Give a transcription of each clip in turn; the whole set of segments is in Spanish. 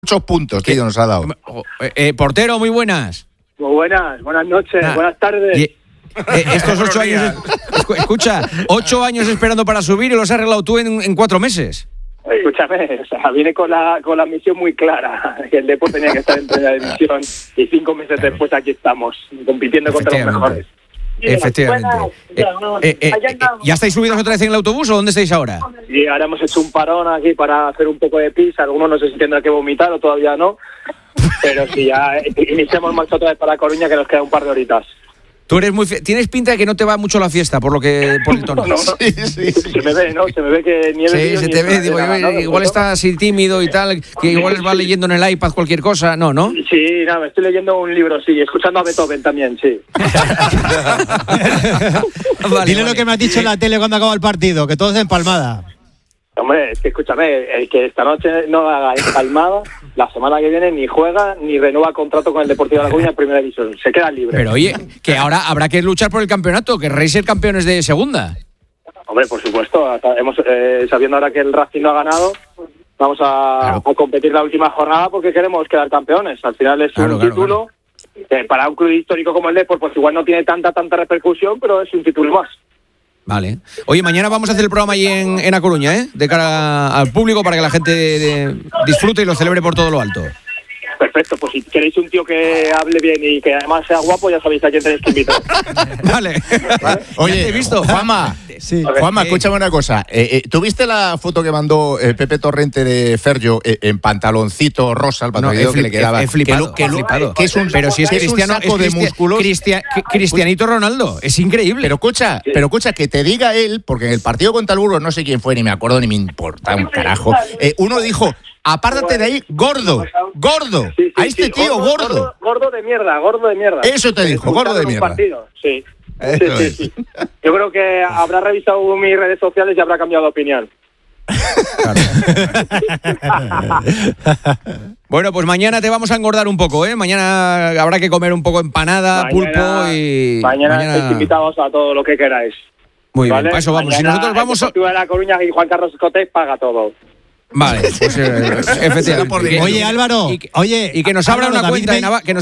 8 puntos, tío, nos ha dado. Portero, muy buenas. Muy buenas noches, buenas tardes. Estos 8 años, escucha, 8 años esperando para subir y los has arreglado tú en 4 meses. Escúchame, o sea, viene con la misión muy clara, que el Depor tenía que estar en primera división y 5 meses después aquí estamos, compitiendo contra los mejores. Efectivamente. ¿Ya estáis subidos otra vez en el autobús o dónde estáis ahora? Sí, ahora hemos hecho un parón aquí para hacer un poco de pis. Algunos no sé si tendrán que vomitar o todavía no. Pero sí, ya iniciamos marcha otra vez para Coruña, que nos queda un par de horitas. Tú eres tienes pinta de que no te va mucho la fiesta, por el tono. No. Sí. Se me ve, ¿no? Se me ve que nieve. Sí, se te ve. Digo, igual está así tímido y tal, que igual va leyendo en el iPad cualquier cosa. No, ¿no? Sí, me estoy leyendo un libro, sí. Escuchando a Beethoven también, sí. Dile lo que me has dicho en la tele cuando acaba el partido, que todo es empalmada. Hombre, es que escúchame, el que esta noche no haga empalmada, la semana que viene ni juega ni renueva contrato con el Deportivo de La Coruña en primera división. Se queda libre. Pero oye, que ahora habrá que luchar por el campeonato, que querréis ser campeones de segunda. Hombre, por supuesto. Sabiendo ahora que el Racing no ha ganado, vamos a competir la última jornada porque queremos quedar campeones. Al final es un título que para un club histórico como el Depor, pues igual no tiene tanta repercusión, pero es un título más. Vale. Oye, mañana vamos a hacer el programa ahí en A Coruña, ¿eh? De cara al público para que la gente disfrute y lo celebre por todo lo alto. Perfecto, pues si queréis un tío que hable bien y que además sea guapo, ya sabéis a quién tenéis que invitar. Vale. Oye, ¿te he visto? Juanma, Sí. Juanma, escúchame una cosa. ¿Tú viste la foto que mandó Pepe Torrente de Fergio en pantaloncito rosa, el pantalón que le quedaba? He flipado. Que es un, pero si es Cristiano, un saco de músculos. Cristianito Ronaldo, es increíble. Pero escucha, que te diga él, porque en el partido contra el Burgos, no sé quién fue, ni me acuerdo, ni me importa un carajo, uno dijo, apártate de ahí, gordo, Sí, a este tío, gordo. Gordo de mierda. Eso te dijo, gordo de mierda. Sí. Sí. Yo creo que habrá revisado mis redes sociales y habrá cambiado de opinión. Bueno, pues mañana te vamos a engordar un poco, ¿eh? Mañana habrá que comer un poco empanada, pulpo y... Mañana estáis invitados a todo lo que queráis. Muy ¿vale? bien, para eso vamos. Mañana, Si nosotros vamos... El Deportivo de La Coruña y Juan Carlos Escotet paga todo. Vale, pues efectivamente. Oye, Álvaro, y que nos abra una cuenta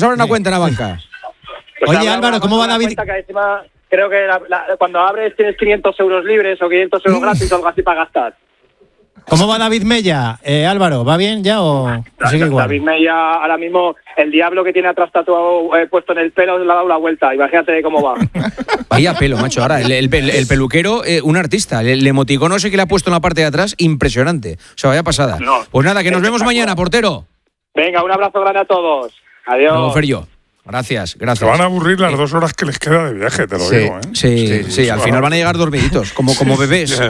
en la banca. Pues oye, Álvaro, ¿cómo va David? Que encima, creo que cuando abres tienes 500 euros libres o 500 euros gratis o algo así para gastar. ¿Cómo va David Mella? Álvaro, ¿va bien ya o sigue igual? David Mella, ahora mismo, el diablo que tiene atrás tatuado puesto en el pelo le ha dado la vuelta. Imagínate cómo va. Vaya pelo, macho. Ahora, el peluquero, un artista. El emoticono ese que le ha puesto en la parte de atrás, impresionante. O sea, vaya pasada. No. Pues nada, que nos vemos mañana, portero. Venga, un abrazo grande a todos. Adiós. Luego, Ferjo. Gracias. Se van a aburrir las 2 horas que les queda de viaje, te lo digo, ¿eh? Sí, al final van a llegar dormiditos, como bebés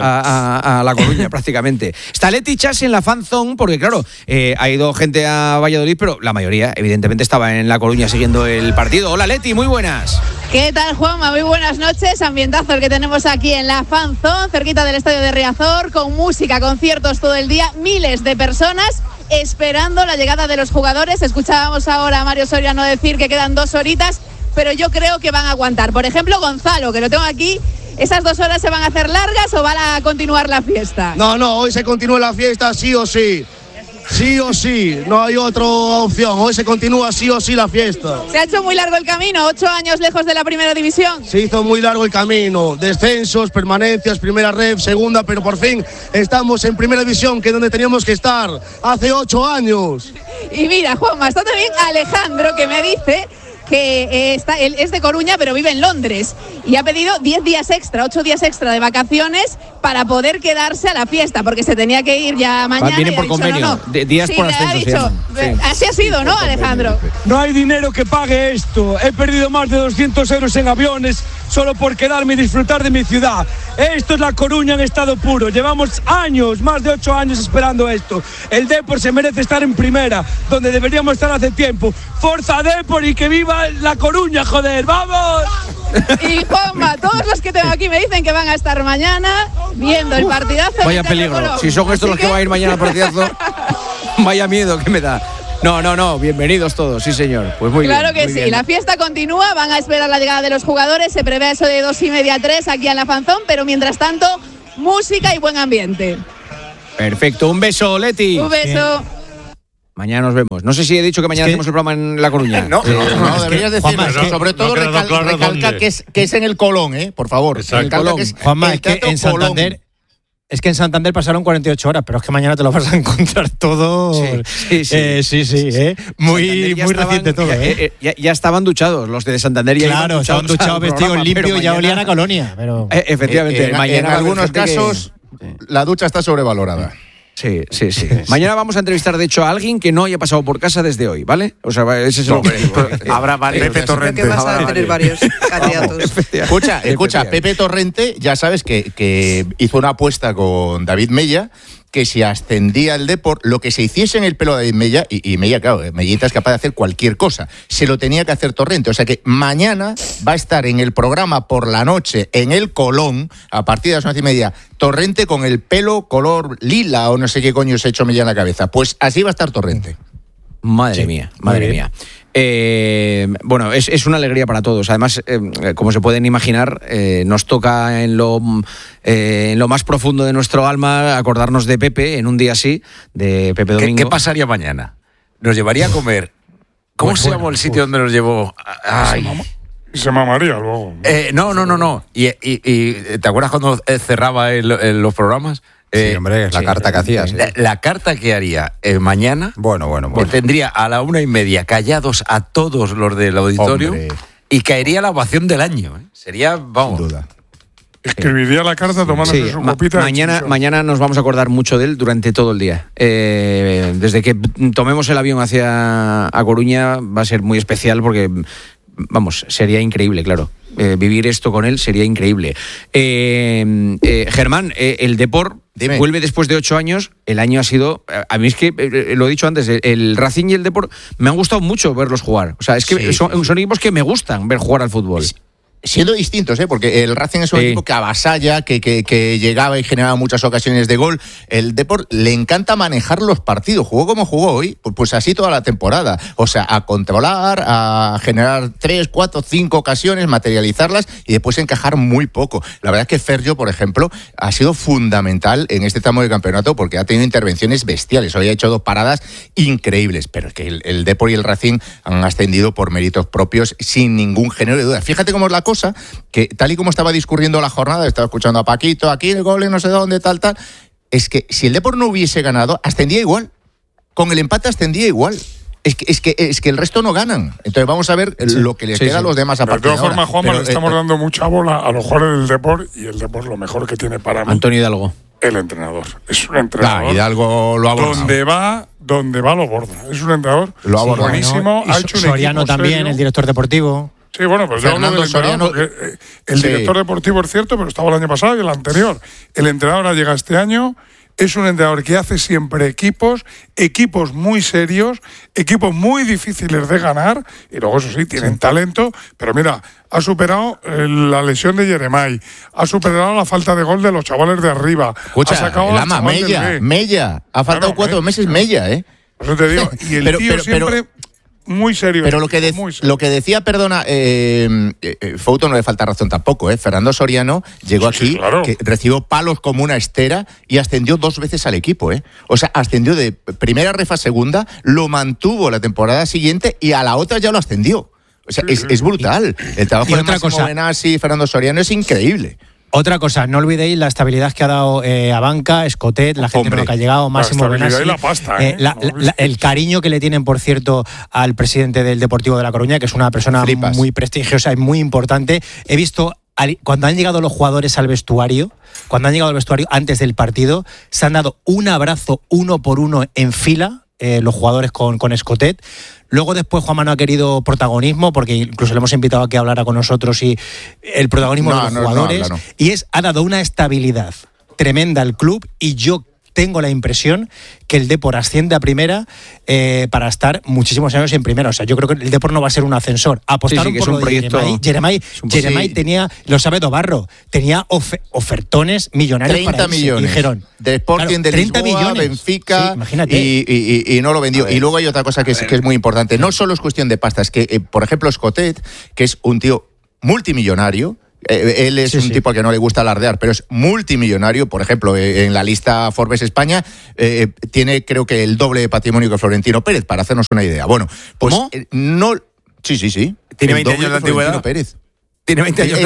a La Coruña prácticamente. Está Leti Chas en la Fan Zone, porque claro, ha ido gente a Valladolid, pero la mayoría evidentemente estaba en La Coruña siguiendo el partido. Hola Leti, muy buenas. ¿Qué tal, Juanma? Muy buenas noches. Ambientazo el que tenemos aquí en la Fan Zone, cerquita del estadio de Riazor, con música, conciertos todo el día, miles de personas esperando la llegada de los jugadores. Escuchábamos ahora a Mario Soriano decir que quedan 2 horitas, pero yo creo que van a aguantar. Por ejemplo, Gonzalo, que lo tengo aquí, ¿esas 2 horas se van a hacer largas o van a continuar la fiesta? No, hoy se continúa la fiesta sí o sí. Sí o sí, no hay otra opción. Hoy se continúa sí o sí la fiesta. Se ha hecho muy largo el camino, 8 años lejos de la primera división. Se hizo muy largo el camino, descensos, permanencias, primera ref, segunda, pero por fin estamos en primera división, que es donde teníamos que estar hace 8 años. Y mira, Juanma, está también Alejandro, que me dice que él es de Coruña, pero vive en Londres, y ha pedido 10 días extra, 8 días extra de vacaciones para poder quedarse a la fiesta, porque se tenía que ir ya mañana. Viene por convenio, días por ascenso. Así ha sido, ¿no, Alejandro? No hay dinero que pague esto. He perdido más de 200 euros en aviones solo por quedarme y disfrutar de mi ciudad. Esto es La Coruña en estado puro. Llevamos años, más de 8 años esperando esto. El Depor se merece estar en primera, donde deberíamos estar hace tiempo. ¡Forza Depor y que viva La Coruña, joder! ¡Vamos! Y Juanma, todos los que tengo aquí me dicen que van a estar mañana viendo el partidazo. Vaya peligro. Si son estos los que van a ir mañana al partidazo, vaya miedo que me da. No, bienvenidos todos, sí señor. Pues muy claro bien. Claro que sí, la fiesta continúa, van a esperar la llegada de los jugadores, se prevé eso de 2:30 3 aquí en la Fan Zone, pero mientras tanto, música y buen ambiente. Perfecto, un beso, Leti. Un beso. Mañana nos vemos. No sé si he dicho que mañana hacemos el programa en La Coruña. No, deberías decirlo. Sobre todo recalca que es en el Colón, por favor. Juanma, es que en Santander... Es que en Santander pasaron 48 horas, pero es que mañana te lo vas a encontrar todo. Sí. Muy reciente todo. Ya estaban duchados los de Santander. Claro, estaban duchados, vestidos limpios, ya olían a colonia. Pero... efectivamente. En algunos casos, la ducha está sobrevalorada. Sí. Mañana vamos a entrevistar, de hecho, a alguien que no haya pasado por casa desde hoy, ¿vale? O sea, ese es el objetivo. Habrá varios. Pepe Torrente. Vas a tener varios candidatos. Escucha, Pepe Torrente, ya sabes que hizo una apuesta con David Mella, que si ascendía el Depor, lo que se hiciese en el pelo de David Mella, y Mella, claro, Mellita es capaz de hacer cualquier cosa, se lo tenía que hacer Torrente. O sea que mañana va a estar en el programa por la noche, en el Colón, a partir de las 11:30, Torrente con el pelo color lila o no sé qué coño se ha hecho Mella en la cabeza. Pues así va a estar Torrente. Madre mía. Bueno, es una alegría para todos. Además, como se pueden imaginar, nos toca en lo más profundo de nuestro alma acordarnos de Pepe en un día así, de Pepe Domingo. ¿Qué pasaría mañana? ¿Nos llevaría a comer? ¿Cómo se llamó el sitio donde nos llevó? Se mamaría luego. No. ¿Y te acuerdas cuando cerraba los programas? Sí, hombre, la carta que hacías. La carta que haría mañana. Bueno. Que tendría a la 1:30 callados a todos los del auditorio. Hombre. Y caería la ovación del año. Sería, vamos. Sin duda. Escribiría la carta tomándose su copita. Mañana nos vamos a acordar mucho de él durante todo el día. Desde que tomemos el avión hacia A Coruña va a ser muy especial porque, vamos, sería increíble, claro. Vivir esto con él sería increíble. Germán, el Depor vuelve después de 8 años. El año ha sido... A mí es que, lo he dicho antes, el Racing y el Depor me han gustado mucho verlos jugar. O sea, es que son equipos que me gustan ver jugar al fútbol. Siendo distintos, porque el Racing es un equipo que avasalla, que llegaba y generaba muchas ocasiones de gol. El Depor le encanta manejar los partidos. Jugó como jugó hoy, pues así toda la temporada. O sea, a controlar, a generar 3, 4, 5 ocasiones, materializarlas y después encajar muy poco. La verdad es que Ferjo, por ejemplo, ha sido fundamental en este tramo de campeonato porque ha tenido intervenciones bestiales. Hoy ha hecho 2 paradas increíbles, pero es que el Depor y el Racing han ascendido por méritos propios sin ningún género de duda. Fíjate cómo es la cosa, que tal y como estaba discurriendo la jornada, estaba escuchando a Paquito, aquí el gol en no sé dónde, tal, es que si el Depor no hubiese ganado, ascendía igual. Con el empate ascendía igual. Es que el resto no ganan. Entonces vamos a ver lo que les queda a los demás a partir de ahora. De todas formas, Juanma, le estamos dando mucha bola a los jugadores del Depor y el Depor lo mejor que tiene para mí. Antonio Hidalgo. El entrenador. Es un entrenador. Hidalgo lo ha abordado. Donde va lo borda. Es un entrenador buenísimo. Ha hecho un Soriano también, serio. El director deportivo. Sí, bueno, pues Fernando Soriano. El director deportivo es cierto, pero estaba el año pasado y el anterior. El entrenador ha llegado este año. Es un entrenador que hace siempre equipos muy serios, equipos muy difíciles de ganar, y luego eso sí, tienen talento, pero mira, ha superado la lesión de Jeremai, ha superado la falta de gol de los chavales de arriba. Escucha, ha sacado Mella, ha faltado 4 meses Mella, Eso te digo, y el tío siempre... muy serio. Pero lo que decía, perdona, Fouto no le falta razón tampoco, Fernando Soriano llegó aquí, claro, que recibió palos como una estera y ascendió 2 veces al equipo, O sea, ascendió de primera ref a segunda, lo mantuvo la temporada siguiente y a la otra ya lo ascendió. O sea, es brutal. El trabajo de Máximo Benassi y Fernando Soriano es increíble. Otra cosa, no olvidéis la estabilidad que ha dado a Banca, Escotet, la gente nueva que ha llegado, Máximo Benassi. La pasta, el cariño que le tienen, por cierto, al presidente del Deportivo de La Coruña, que es una persona muy prestigiosa y muy importante. He visto, cuando han llegado los jugadores al vestuario, antes del partido, se han dado un abrazo 1 por 1 en fila, los jugadores con Escotet. Luego después Juanma no ha querido protagonismo, porque incluso le hemos invitado a que hablara con nosotros, y el protagonismo de los jugadores. Y ha dado una estabilidad tremenda al club, y yo tengo la impresión que el Depor asciende a primera para estar muchísimos años en primera. O sea, yo creo que el Depor no va a ser un ascensor. Apostaron por lo de Jeremai tenía, lo sabe Dobarro, tenía ofertones millonarios 30 para millones. Dijeron, de Sporting, de Lisboa, Benfica, y no lo vendió. Y luego hay otra cosa que es muy importante. No solo es cuestión de pasta, es que, por ejemplo, Escotet, que es un tío multimillonario, Él es un tipo al que no le gusta alardear, pero es multimillonario. Por ejemplo, en la lista Forbes España tiene, creo que, el doble de patrimonio que Florentino Pérez, para hacernos una idea. Bueno, pues ¿cómo? No. Sí. ¿Tiene 20 años de antigüedad? Pérez. Tiene 20 años de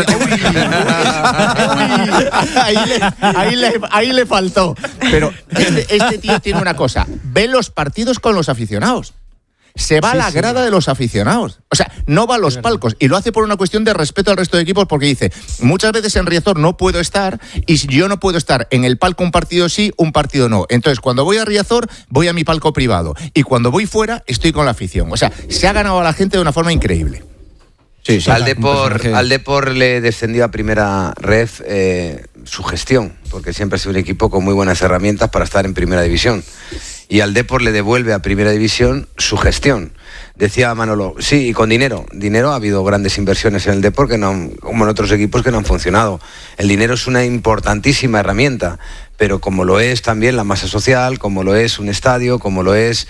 ahí le faltó. Pero este tío tiene una cosa. Ve los partidos con los aficionados. Se va a la grada de los aficionados. O sea, no va a los palcos. Y lo hace por una cuestión de respeto al resto de equipos, porque dice, muchas veces en Riazor no puedo estar, y si yo no puedo estar en el palco un partido sí, un partido no. Entonces, cuando voy a Riazor, voy a mi palco privado. Y cuando voy fuera, estoy con la afición. O sea, se ha ganado a la gente de una forma increíble. Sí, al Depor le descendió a primera ref su gestión, porque siempre ha sido un equipo con muy buenas herramientas para estar en primera división. Y al Depor le devuelve a primera división su gestión. Decía Manolo, sí, y con dinero. Ha habido grandes inversiones en el Depor, como en otros equipos, que no han funcionado. El dinero es una importantísima herramienta, pero como lo es también la masa social, como lo es un estadio, como lo es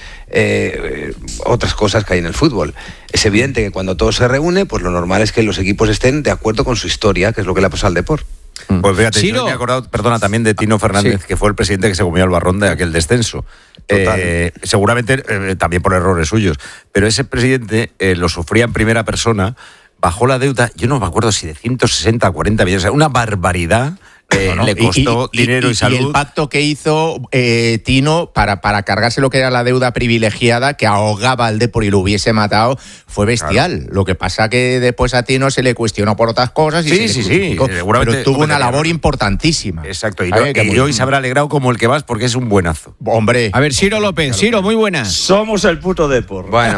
otras cosas que hay en el fútbol. Es evidente que cuando todo se reúne, pues lo normal es que los equipos estén de acuerdo con su historia, que es lo que le ha pasado al Depor. Pues fíjate, yo me he acordado, perdona, también de Tino Fernández, que fue el presidente que se comió el barrón de aquel descenso. Seguramente también por errores suyos, pero ese presidente lo sufría en primera persona, bajó la deuda, yo no me acuerdo si de 160 a 40 millones, o sea, una barbaridad. Le costó dinero y salud. Y el pacto que hizo Tino para cargarse lo que era la deuda privilegiada que ahogaba al Depor y lo hubiese matado fue bestial. Claro. Lo que pasa que después a Tino se le cuestionó por otras cosas y pero tuvo una labor importantísima. Exacto, y hoy se habrá alegrado como el que vas porque es un buenazo. Hombre. A ver, Ciro López. Ciro, muy buenas. Somos el puto Depor. Bueno.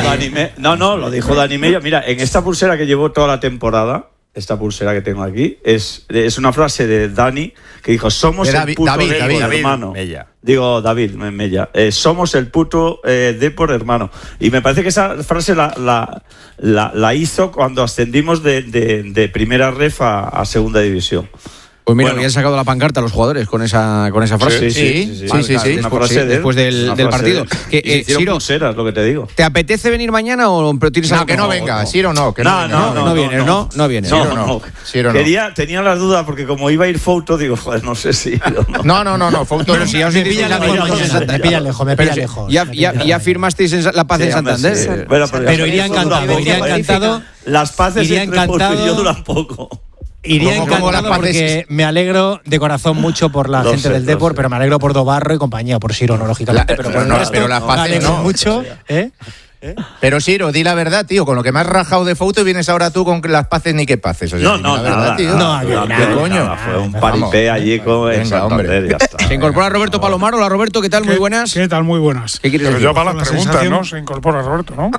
Lo dijo Dani Mello. Mira, en esta pulsera que llevo toda la temporada, esta pulsera que tengo aquí, es una frase de Dani que dijo, somos el puto Depor, hermano. Mella. Digo, David Mella. Somos el puto Depor, hermano. Y me parece que esa frase la hizo cuando ascendimos de primera ref a segunda división. Pues mira, habían sacado la pancarta a los jugadores con esa frase. Sí. Después del partido. Ciro, pulseras, lo que te digo. ¿Te apetece venir mañana o tienes algo? No, que no venga. Ciro no. No vienes. Tenía las dudas porque como iba a ir Fouto, digo, joder, no sé si... No, Fouto. Pero si ya os me pilla lejos. ¿Ya firmasteis la paz en Santander? Pero iría encantado. Las paces entre Fouto y yo duran poco. Iría encantado porque me alegro de corazón mucho por la gente del Depor, pero me alegro por Dobarro y compañía, por Ciro, no, lógicamente. Pero las paces no. Mucho, Pero Ciro, di la verdad, tío, con lo que me has rajado de Fouto vienes ahora tú con las paces ni qué paces. O sea, coño. Fue un paripé allí con el Santander, ya está. Se incorpora Roberto Palomar. Hola, Roberto, ¿qué tal? Muy buenas. ¿Qué tal? Muy buenas. ¿Qué quieres decir? Yo para las preguntas, ¿no? Se incorpora Roberto, ¿no?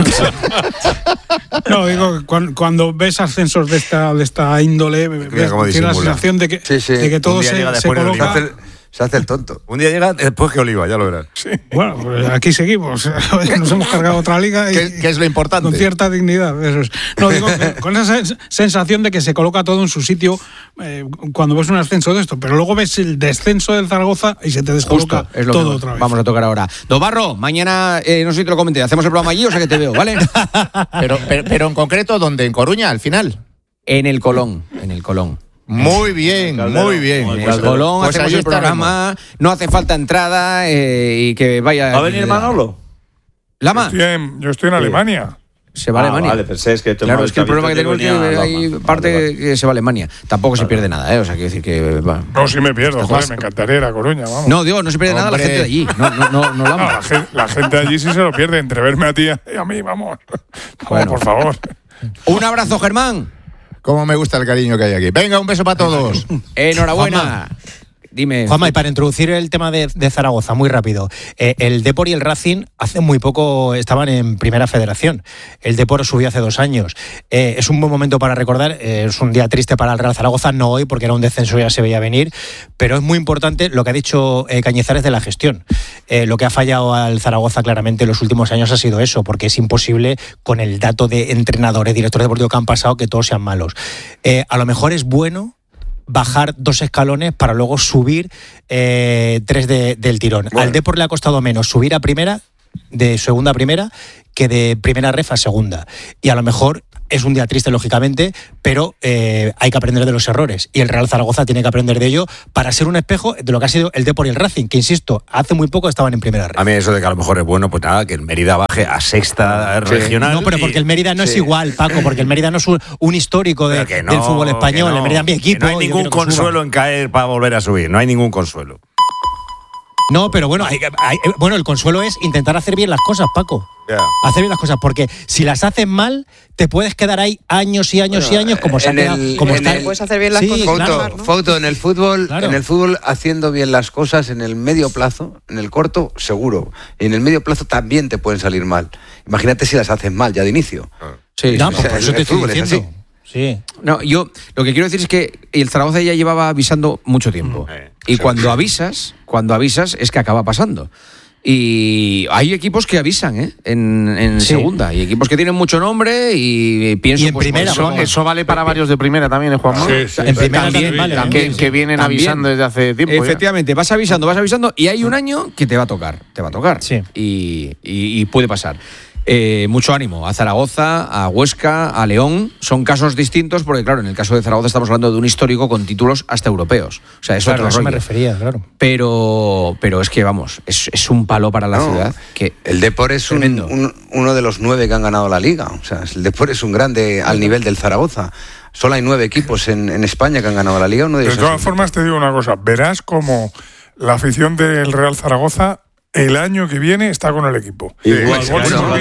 No, digo, cuando ves ascensos de esta índole, tienes la sensación de que todo se coloca... Se hace el tonto. Un día llega después que Oliva, ya lo verás. Sí. Bueno, pues aquí seguimos. Nos hemos cargado otra liga. ¿Qué es lo importante? Con cierta dignidad. Eso es. No, digo, con esa sensación de que se coloca todo en su sitio cuando ves un ascenso de esto. Pero luego ves el descenso del Zaragoza y se te descoloca todo otra vez. Vamos a tocar ahora. Dobarro, mañana, no sé si te lo comenté, hacemos el programa allí, o sea que te veo, ¿vale? pero en concreto, ¿dónde? ¿En Coruña, al final? En el Colón. Muy bien. Pues Colón, pues hacemos el programa, no hace falta entrada y que vaya... ¿Va a venir Manolo? ¿Lama? Yo estoy en Alemania. Se va a Alemania. Vale, pensé es que claro, es que el problema que tenemos es que hay parte que se va a Alemania. Tampoco se pierde nada, O sea, quiero decir que... No, sí me pierdo, joder, me encantaría ir a Coruña, vamos. No, digo, no se pierde nada la gente de allí. No la gente de allí sí se lo pierde, entre verme a ti y a mí, vamos. Bueno, por favor. Un abrazo, Germán. Cómo me gusta el cariño que hay aquí. Venga, un beso para todos. Enhorabuena. Juanma. Dime. Juanma, y para introducir el tema de Zaragoza, muy rápido. El Depor y el Racing hace muy poco estaban en Primera Federación. El Depor subió hace 2 años. Es un buen momento para recordar. Es un día triste para el Real Zaragoza, no hoy, porque era un descenso, ya se veía venir. Pero es muy importante lo que ha dicho Cañizares de la gestión. Lo que ha fallado al Zaragoza claramente en los últimos años ha sido eso, porque es imposible con el dato de entrenadores, directores deportivos que han pasado, que todos sean malos. A lo mejor es bueno bajar 2 escalones para luego subir 3 del tirón. Bueno. Al Depor le ha costado menos subir a primera, de segunda a primera, que de primera ref a segunda. Y a lo mejor Es un día triste, lógicamente, pero hay que aprender de los errores. Y el Real Zaragoza tiene que aprender de ello para ser un espejo de lo que ha sido el Depor y el Racing, que, insisto, hace muy poco estaban en primera red. A mí eso de que a lo mejor es bueno, pues nada, que el Mérida baje a sexta regional. No, pero porque el Mérida no es igual, Paco, porque el Mérida no es un histórico del fútbol español. El Mérida es mi equipo. No hay ningún consuelo en caer para volver a subir, no hay ningún consuelo. No, pero bueno, el consuelo es intentar hacer bien las cosas, Paco. Yeah. Hacer bien las cosas, porque si las haces mal, te puedes quedar ahí años y años y años como se ha quedado. Puedes hacer bien las cosas. Foto, en el fútbol, haciendo bien las cosas en el medio plazo, en el corto, seguro. En el medio plazo también te pueden salir mal. Imagínate si las haces mal ya de inicio. Sí, no, por eso te estoy diciendo. Sí. No, yo lo que quiero decir es que el Zaragoza ya llevaba avisando mucho tiempo. Y cuando avisas es que acaba pasando. Y hay equipos que avisan en segunda, y equipos que tienen mucho nombre y pienso y en primera. Eso vale para varios de primera también, Juanma. Sí. En primera también vale. Que vienen avisando desde hace tiempo. Efectivamente, vas avisando y hay un año que te va a tocar. Sí. Y puede pasar. Mucho ánimo a Zaragoza, a Huesca, a León. Son casos distintos porque, claro, en el caso de Zaragoza estamos hablando de un histórico con títulos hasta europeos. O sea, eso claro, eso me refería, claro. Pero es que, vamos, es un palo para la ciudad. Que el Depor es uno de los 9 que han ganado la Liga. O sea, el Depor es un grande al nivel del Zaragoza. Solo hay 9 equipos en España que han ganado la Liga. De todas formas, te digo una cosa. Verás como la afición del Real Zaragoza el año que viene está con el equipo. Igual hemos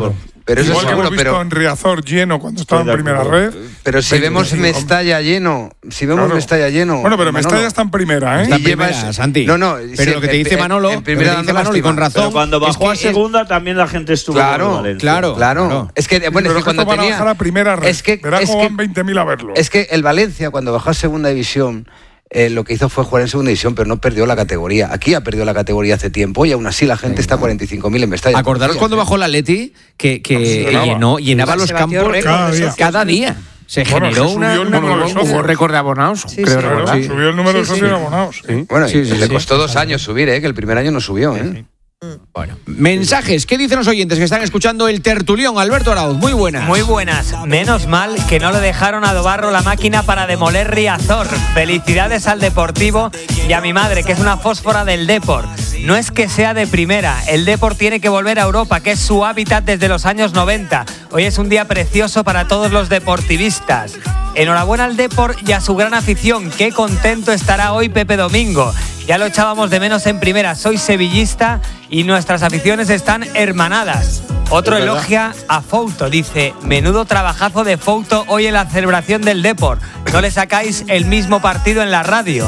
visto en Riazor lleno cuando estaba en primera red. Pero si vemos Mestalla lleno, Bueno, pero Mestalla está en primera, ¿eh? Está en primera, Santi. No, pero lo que te dice Manolo, y con razón. Pero cuando bajó a segunda también la gente estuvo Claro. Es que cuando van a bajar a primera red. Verás cómo van 20.000 a verlo. Es que el Valencia cuando bajó a segunda división lo que hizo fue jugar en segunda división, pero no perdió la categoría. Aquí ha perdido la categoría hace tiempo y aún así la gente está a 45.000 en Mestalla. Acordaros cuando bajó la Atleti que llenaba los campos cada día. Se generó hubo récord de abonados. Subió el número de socios de abonados. Bueno, le costó 2 años subir, que el primer año no subió. Bueno, mensajes, ¿qué dicen los oyentes que están escuchando el tertulión? Alberto Arauz, muy buenas. Muy buenas, menos mal que no le dejaron a Dobarro la máquina para demoler Riazor. Felicidades al Deportivo y a mi madre, que es una fósfora del Depor. No es que sea de primera, el Depor tiene que volver a Europa, que es su hábitat desde los años 90. Hoy es un día precioso para todos los deportivistas. Enhorabuena al Depor y a su gran afición. Qué contento estará hoy Pepe Domingo. Ya lo echábamos de menos en primera. Soy sevillista y nuestras aficiones están hermanadas. Otro elogia a Fouto. Dice, menudo trabajazo de Fouto hoy en la celebración del Depor. No le sacáis el mismo partido en la radio.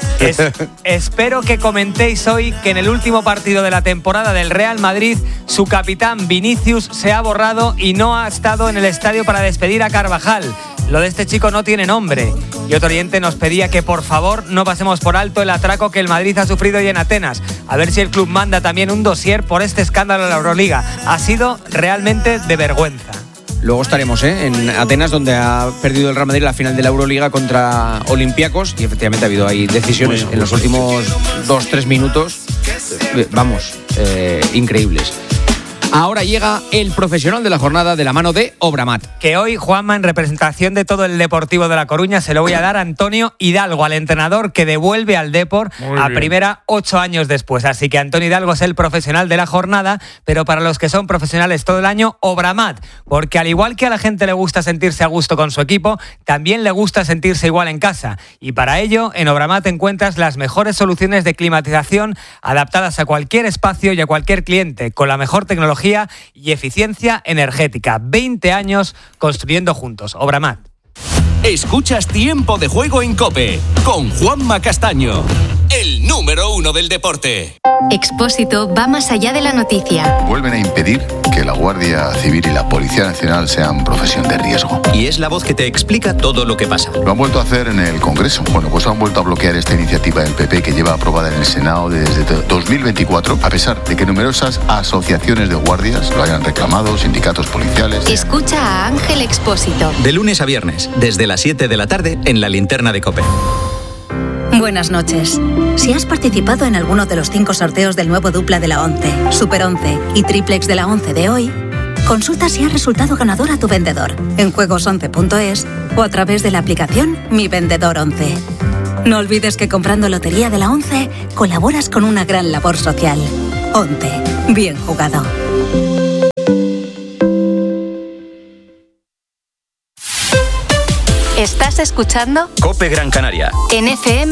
Espero que comentéis hoy que en el último partido de la temporada del Real Madrid su capitán Vinicius se ha borrado y no ha estado en el estadio para despedir a Carvajal. Lo de este chico no tiene nombre. Y otro oyente nos pedía que por favor no pasemos por alto el atraco que el Madrid ha sufrido hoy en Atenas. A ver si el club manda también un dossier por este escándalo en la Euroliga. Ha sido realmente de vergüenza. Luego estaremos en Atenas, donde ha perdido el Real Madrid la final de la Euroliga contra Olympiacos, y efectivamente ha habido ahí decisiones en los últimos 2-3 minutos, increíbles. Ahora llega el profesional de la jornada de la mano de Obramat. Que hoy, Juanma, en representación de todo el Deportivo de La Coruña, se lo voy a dar a Antonio Hidalgo, al entrenador que devuelve al Depor a primera 8 años después. Así que Antonio Hidalgo es el profesional de la jornada, pero para los que son profesionales todo el año, Obramat. Porque al igual que a la gente le gusta sentirse a gusto con su equipo, también le gusta sentirse igual en casa. Y para ello, en Obramat encuentras las mejores soluciones de climatización adaptadas a cualquier espacio y a cualquier cliente, con la mejor tecnología y eficiencia energética. 20 años construyendo juntos. Obramat. Escuchas Tiempo de Juego en COPE con Juanma Castaño, el número 1 del deporte. Expósito va más allá de la noticia. Vuelven a impedir que la Guardia Civil y la Policía Nacional sean profesión de riesgo. Y es la voz que te explica todo lo que pasa. Lo han vuelto a hacer en el Congreso. Bueno, pues han vuelto a bloquear esta iniciativa del PP que lleva aprobada en el Senado desde 2024, a pesar de que numerosas asociaciones de guardias lo hayan reclamado, sindicatos policiales. Escucha a Ángel Expósito. De lunes a viernes, desde las 7 de la tarde, en la linterna de COPE. Buenas noches. Si has participado en alguno de los 5 sorteos del nuevo dupla de la 11, Super 11 y Triplex de la 11 de hoy, Consulta si ha resultado ganador a tu vendedor en juegos11.es o a través de la aplicación Mi Vendedor 11. No olvides que comprando Lotería de la 11 colaboras con una gran labor social. 11. Bien jugado. ¿Estás escuchando? COPE Gran Canaria. En FM